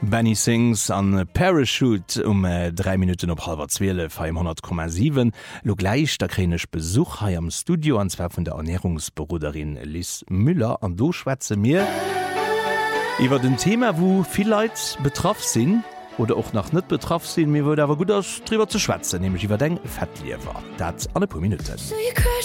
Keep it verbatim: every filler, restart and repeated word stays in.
Benny Sings an Parachute um äh, drei Minuten op halber Zwille hundert Komma sieben. Lo gleich da krenech Besuch hai am Studio anzwer vun der Ernährungsbruderin Liz Müller an do schwätze mir iwwer den Thema, wo viel Leiit betraff sinn oder auch nach net betraff sinn, mir wurde awer gut aus drüber zu schwätzen, nämlich iwwer deng Fettliewer. Dat an e paar Minuten. So